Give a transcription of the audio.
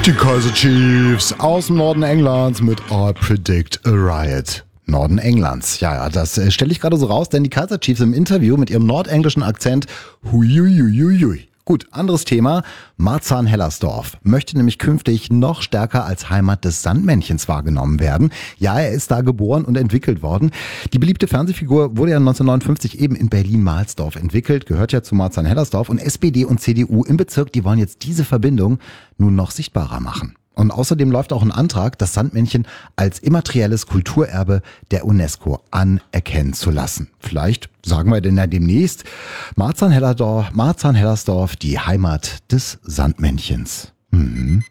Die Kaiser Chiefs aus dem Norden Englands mit I Predict a Riot. Norden Englands. Ja, das stelle ich gerade so raus, denn die Kaiser Chiefs im Interview mit ihrem nordenglischen Akzent, huiuiuiui. Gut, anderes Thema. Marzahn-Hellersdorf möchte nämlich künftig noch stärker als Heimat des Sandmännchens wahrgenommen werden. Ja, er ist da geboren und entwickelt worden. Die beliebte Fernsehfigur wurde ja 1959 eben in Berlin-Mahlsdorf entwickelt, gehört ja zu Marzahn-Hellersdorf, und SPD und CDU im Bezirk, die wollen jetzt diese Verbindung nun noch sichtbarer machen. Und außerdem läuft auch ein Antrag, das Sandmännchen als immaterielles Kulturerbe der UNESCO anerkennen zu lassen. Vielleicht sagen wir denn ja demnächst Marzahn-Hellersdorf, die Heimat des Sandmännchens.